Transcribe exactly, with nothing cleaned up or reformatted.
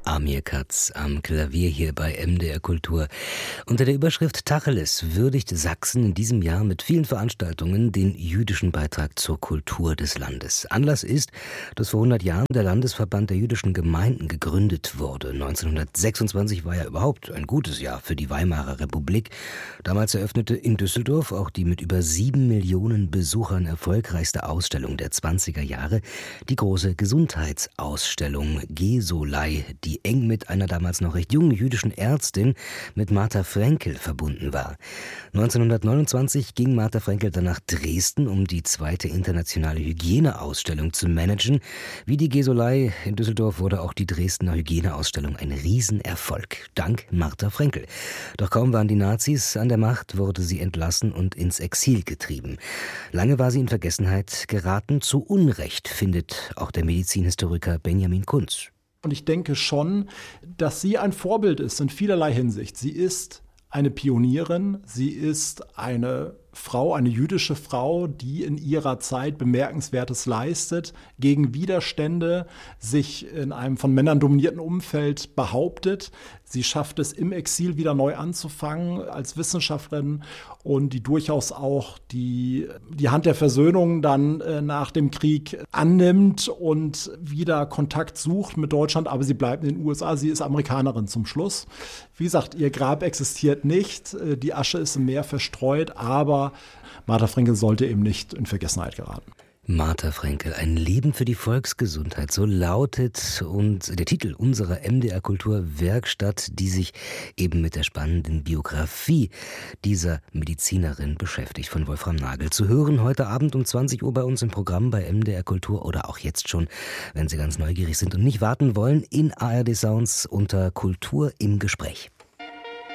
Amir Katz am Klavier hier bei M D R Kultur. Unter der Überschrift Tacheles würdigt Sachsen in diesem Jahr mit vielen Veranstaltungen den jüdischen Beitrag zur Kultur des Landes. Anlass ist, dass vor hundert Jahren der Landesverband der jüdischen Gemeinden gegründet wurde. neunzehnhundertsechsundzwanzig war ja überhaupt ein gutes Jahr für die Weimarer Republik. Damals eröffnete in Düsseldorf auch die mit über sieben Millionen Besuchern erfolgreichste Ausstellung der zwanziger Jahre, die große Gesundheitsausstellung Gesolei, die die eng mit einer damals noch recht jungen jüdischen Ärztin, mit Martha Frenkel, verbunden war. neunzehnhundertneunundzwanzig ging Martha Frenkel dann nach Dresden, um die zweite internationale Hygieneausstellung zu managen. Wie die Gesolei in Düsseldorf wurde auch die Dresdner Hygieneausstellung ein Riesenerfolg, dank Martha Frenkel. Doch kaum waren die Nazis an der Macht, wurde sie entlassen und ins Exil getrieben. Lange war sie in Vergessenheit geraten, zu Unrecht, findet auch der Medizinhistoriker Benjamin Kunz. Und ich denke schon, dass sie ein Vorbild ist in vielerlei Hinsicht. Sie ist eine Pionierin, sie ist eine Frau, eine jüdische Frau, die in ihrer Zeit Bemerkenswertes leistet, gegen Widerstände sich in einem von Männern dominierten Umfeld behauptet. Sie schafft es, im Exil wieder neu anzufangen als Wissenschaftlerin und die durchaus auch die, die Hand der Versöhnung dann äh, nach dem Krieg annimmt und wieder Kontakt sucht mit Deutschland. Aber sie bleibt in den U S A, sie ist Amerikanerin zum Schluss. Wie gesagt, ihr Grab existiert nicht, die Asche ist im Meer verstreut, aber Martha Frenkel sollte eben nicht in Vergessenheit geraten. Martha Frenkel, ein Leben für die Volksgesundheit, so lautet und der Titel unserer M D R Kultur Werkstatt, die sich eben mit der spannenden Biografie dieser Medizinerin beschäftigt, von Wolfram Nagel. Zu hören heute Abend um zwanzig Uhr bei uns im Programm bei M D R Kultur oder auch jetzt schon, wenn Sie ganz neugierig sind und nicht warten wollen, in A R D Sounds unter Kultur im Gespräch.